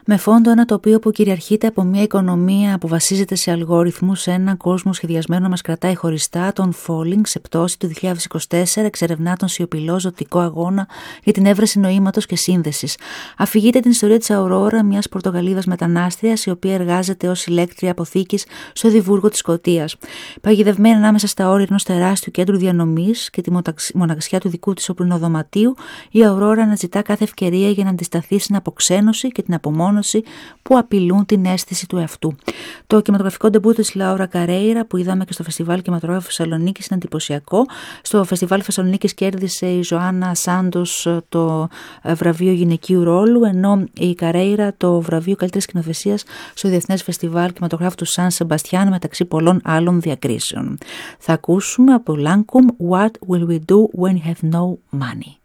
Με φόντο ένα τοπίο που κυριαρχείται από μια οικονομία που βασίζεται σε αλγόριθμους, σε έναν κόσμο σχεδιασμένο να μας κρατάει χωριστά, τον Falling σε πτώση του 2024 εξερευνά τον σιωπηλό ζωτικό αγώνα για την έβρεση νοήματος και σύνδεσης. Αφηγείται την ιστορία της Αουρόρα, μιας Πορτογαλίδας μετανάστριας, η οποία εργάζεται ως ηλέκτρια αποθήκης στο Εδιμβούργο της Σκωτίας. Παγιδευμένη ανάμεσα στα όρια ενός τεράστιου κέντρου διανομής και τη μοναξιά του δικού της οπλινοδωματίου, η Αουρόρα αναζητά κάθε ευκαιρία για να αντισταθεί στην αποξένωση και την απομόνωση που απειλούν την αίσθηση του εαυτού. Το κινηματογραφικό ντεμπούτο της Λάουρα Καρέιρα, που είδαμε και στο Φεστιβάλ Κινηματογράφου Θεσσαλονίκης, είναι εντυπωσιακό. Στο Φεστιβάλ Θεσσαλονίκης κέρδισε η Ζωάννα Σάντος το βραβείο γυναικείου ρόλου, ενώ η Καρέιρα το βραβείο καλύτερης σκηνοθεσίας στο Διεθνές Φεστιβάλ Κινηματογράφου του Σαν Σεμπαστιάν, μεταξύ πολλών άλλων διακρίσεων. Θα ακούσουμε από Λάνκουμ What Will We Do When You Have No Money.